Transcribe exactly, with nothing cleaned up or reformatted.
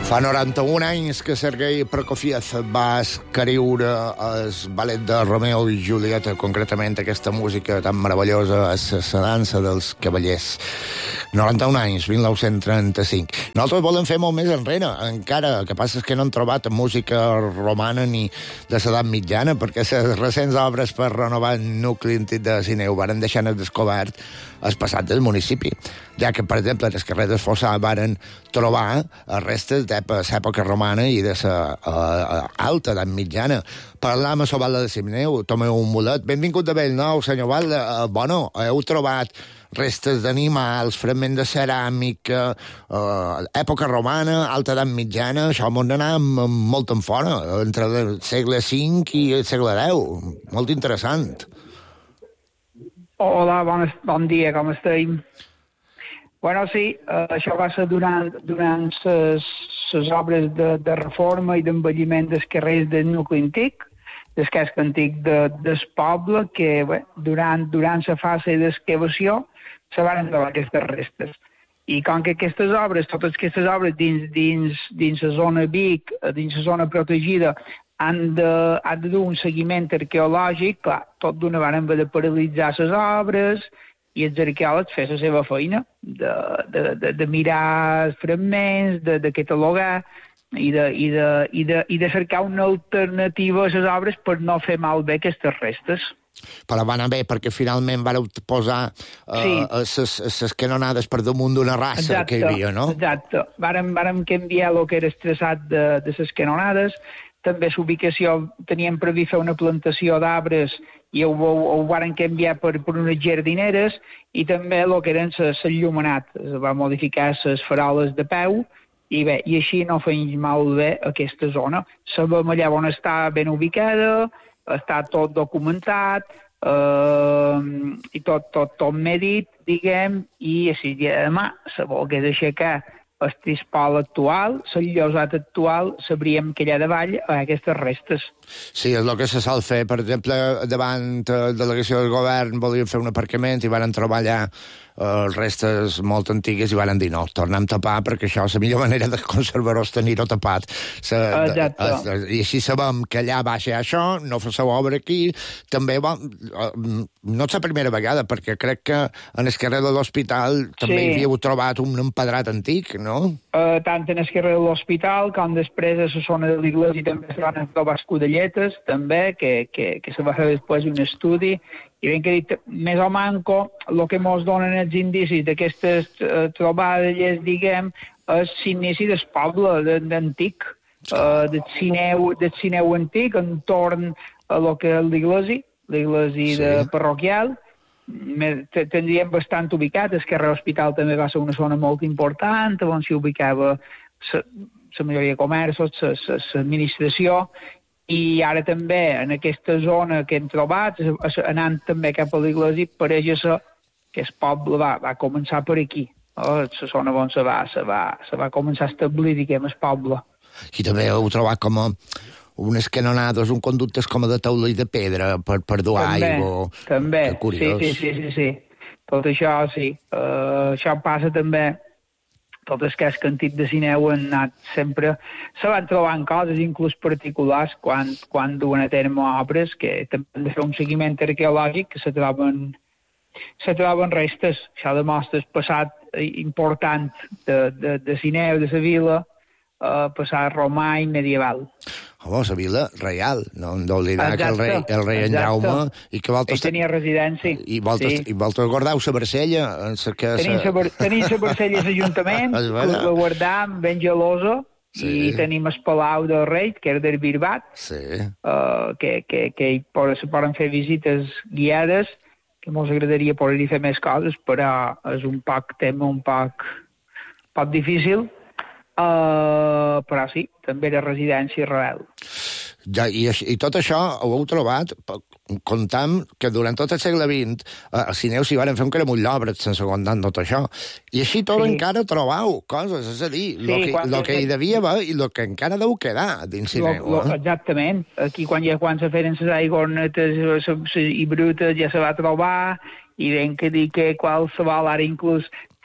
Fa noranta-un anys que Sergei Prokofiev va escriure el ballet de Romeo i Julieta, concretament aquesta música tan meravellosa, la dansa dels cavallers. noranta-un anys, mil nou-cents trenta-cinc. Nosaltres volem fer molt més enrere, encara, el que passa és que no hem trobat música romana ni de l'edat mitjana, perquè les recents obres per renovar el nucli antic de Sineu varen deixar el descobert el passat del municipi, ja que, per exemple, les carreres Fossà varen trobar restes de l'època romana i de la uh, alta edat mitjana. Parlam a Sovalda de Sineu, Tomeu un mulet. Benvingut de Bellnou, senyor Valda. Uh, bueno, heu trobat restes d'animals, fragments de ceràmica, uh, època romana, alta edat mitjana, això m'ho d'anar molt en fora, entre el segle cinc i el segle deu. Molt interessant. Hola, bon, bon dia, com estem? Bueno, sí, uh, això va ser durant, durant les obres de, de reforma i d'envelliment dels carrers del nucli antic, del casc antic de, del poble, que bé, durant, durant la fase d'excavació se van trobar aquestes restes. I com que aquestes obres, totes aquestes obres dins, dins, dins la zona Vic, dins la zona protegida, han de, han de dur un seguiment arqueològic, clar, tot d'una vegada haver de paralitzar les obres i els arqueòlegs fer la seva feina, de, de, de, de mirar els fragments, de, de catalogar i de, i, de, i, de, i de cercar una alternativa a les obres per no fer malbé aquestes restes. Però va anar bé, perquè finalment vareu posar les uh, sí. canonades per damunt d'una raça exacte, que hi havia, no? Exacte. Vàrem, vàrem canviar el que era el traçat de, de les canonades. També l'ubicació, teníem previst fer una plantació d'arbres i ho, ho, ho varen canviar per, per unes jardineres, i també el que eren l'enllumenat. Es va modificar les faroles de peu, i bé, i així no feim malbé aquesta zona. Sabem allà on està ben ubicada, està tot documentat, eh, i tot, tot, tot medit, diguem, i si demà se volgués aixecar el tispol actual, el llosat actual, sabríem que allà davall hi ha aquestes restes. Sí, és el que se sol fer. Per exemple, davant de la delegació del govern volien fer un aparcament i van trobar allà uh, restes molt antigues i van dir no, tornem a tapar perquè això és la millor manera de conservar-ho és tenir-ho tapat. Se, Exacte. De, de, I així sabem que allà va ser això, no fa la obra aquí. També, va, uh, no és la primera vegada, perquè crec que en el carrer de l'Hospital també sí. hi havíeu trobat un empedrat antic, no? Uh, tant en el carrer de l'Hospital com després a la zona de l'Iglésia també se van trobar escudelletes, també, que, que, que se va fer després un estudi, i ben que dit, més o manco, el que ens donen els indicis d'aquestes uh, trobades, diguem, és l'inici del poble d'antic, uh, del Sineu, del Sineu antic, entorn a lo que és l'Iglésia, l'Iglésia sí. de parroquial. Tindríem bastant ubicat, el carrer Hospital també va ser una zona molt important, on s'hi ubicava la majoria de comerços, l'administració, i ara també en aquesta zona que hem trobat, anant també cap a l'Iglésia, pareix que el poble va, va començar per aquí, oh, la zona on se va, se va, se va començar a establir, diguem, el poble. I també heu trobat com a unes canonades, un conductes com a de taula i de pedra per, per dur també, aigua. També, que curiós. sí, sí, sí, sí. Tot això, sí. Uh, això passa també, tot el cas que antic de Sineu han anat sempre... Se van trobant coses, inclús particulars, quan, quan duen a terme obres, que també han de fer un seguiment arqueològic, que se troben, se troben restes. Això demostra el passat important de, de, de Sineu, de la vila, uh, passat romà i medieval. Oh, la vila reial, no hem d'oblidar que el rei, el rei en Jaume... I que voltes... Ell tenia residència. I voltes, sí. i voltes guardau la Barcella. Que tenim la sa... Barcella a l'Ajuntament, que la guardam ben gelosa, sí. i tenim el Palau del Rei, que era del Birbat, sí. uh, que, que, que hi se poden fer visites guiades, que ens agradaria poder-hi fer més coses, però és un poc tema, un poc, poc difícil. Uh, però sí, també era residència real. Ja, i, I tot això ho heu trobat, comptam que durant tot el segle vint a Sineu s'hi van fer un caramull d'obres sense comptar tot això. I així tot sí. encara trobau coses, és a dir, el sí, que, lo que hi devia haver i el que encara deu quedar dins Sineu. Lo, lo, eh? Exactament. Aquí quan, ja, quan se feren les aigornetes i brutes ja se va trobar, i ben que dir que qualsevol, ara inclús